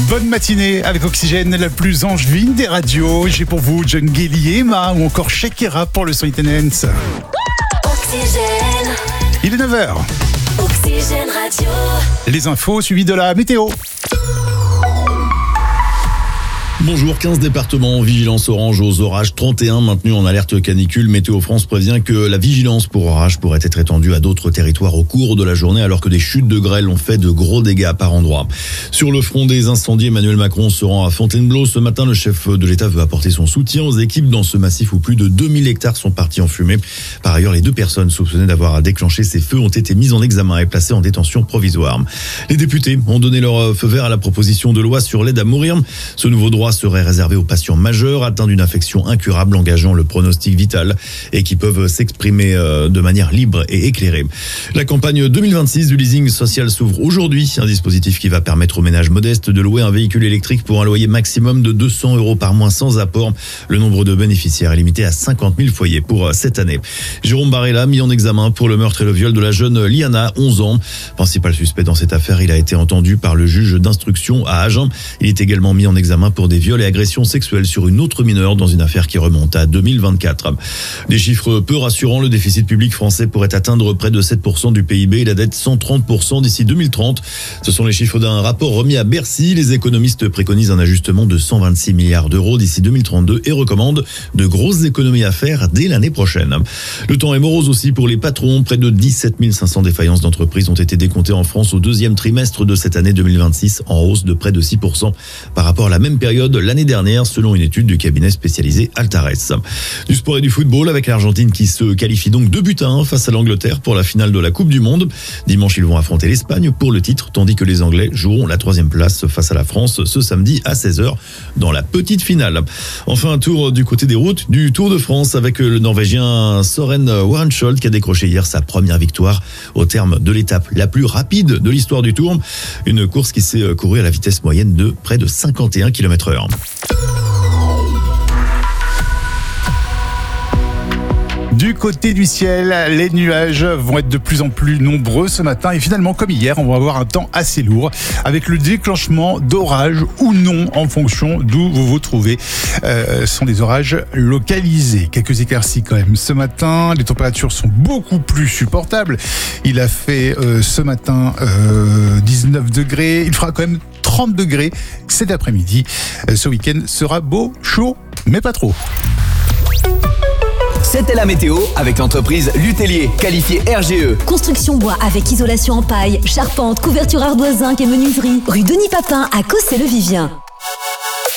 Bonne matinée avec Oxygène, la plus angevine des radios. J'ai pour vous John Gelly, Emma ou encore Shakira pour le son Tenance. Oxygène. Il est 9h. Oxygène Radio. Les infos suivies de la météo. Bonjour, 15 départements en vigilance orange aux orages, 31 maintenus en alerte canicule. Météo France prévient que la vigilance pour orage pourrait être étendue à d'autres territoires au cours de la journée alors que des chutes de grêle ont fait de gros dégâts par endroits. Sur le front des incendies, Emmanuel Macron se rend à Fontainebleau. Ce matin, le chef de l'État veut apporter son soutien aux équipes dans ce massif où plus de 2000 hectares sont partis en fumée. Par ailleurs, les 2 personnes soupçonnées d'avoir déclenché ces feux ont été mises en examen et placées en détention provisoire. Les députés ont donné leur feu vert à la proposition de loi sur l'aide à mourir. Ce nouveau droit serait réservé aux patients majeurs atteints d'une affection incurable engageant le pronostic vital et qui peuvent s'exprimer de manière libre et éclairée. La campagne 2026 du leasing social s'ouvre aujourd'hui, un dispositif qui va permettre aux ménages modestes de louer un véhicule électrique pour un loyer maximum de 200 € par mois sans apport. Le nombre de bénéficiaires est limité à 50 000 foyers pour cette année. Jérôme Barella, mis en examen pour le meurtre et le viol de la jeune Liana, 11 ans. Principal suspect dans cette affaire, il a été entendu par le juge d'instruction à Agen. Il est également mis en examen pour des viols et agressions sexuelle sur une autre mineure dans une affaire qui remonte à 2024. Des chiffres peu rassurants, le déficit public français pourrait atteindre près de 7% du PIB et la dette 130% d'ici 2030. Ce sont les chiffres d'un rapport remis à Bercy. Les économistes préconisent un ajustement de 126 milliards d'euros d'ici 2032 et recommandent de grosses économies à faire dès l'année prochaine. Le temps est morose aussi pour les patrons. Près de 17 500 défaillances d'entreprises ont été décomptées en France au deuxième trimestre de cette année 2026, en hausse de près de 6% par rapport à la même période l'année dernière, selon une étude du cabinet spécialisé Altares. Du sport et du football avec l'Argentine qui se qualifie donc 2-1 face à l'Angleterre pour la finale de la Coupe du Monde. Dimanche, ils vont affronter l'Espagne pour le titre, tandis que les Anglais joueront la 3e place face à la France ce samedi à 16h dans la petite finale. Enfin, un tour du côté des routes du Tour de France avec le Norvégien Søren Warensholt qui a décroché hier sa première victoire au terme de l'étape la plus rapide de l'histoire du Tour. Une course qui s'est courue à la vitesse moyenne de près de 51 km/h. Du côté du ciel, les nuages vont être de plus en plus nombreux ce matin et finalement, comme hier, on va avoir un temps assez lourd avec le déclenchement d'orages ou non en fonction d'où vous vous trouvez. Ce sont des orages localisés. Quelques éclaircies quand même. Ce matin, les températures sont beaucoup plus supportables. Il a fait ce matin 19 degrés. Il fera quand même 30 degrés cet après-midi. Ce week-end sera beau, chaud, mais pas trop. C'était la météo avec l'entreprise Lutellier, qualifiée RGE. Construction bois avec isolation en paille, charpente, couverture ardoise zinc et menuiserie. Rue Denis Papin à Cossé-le-Vivien.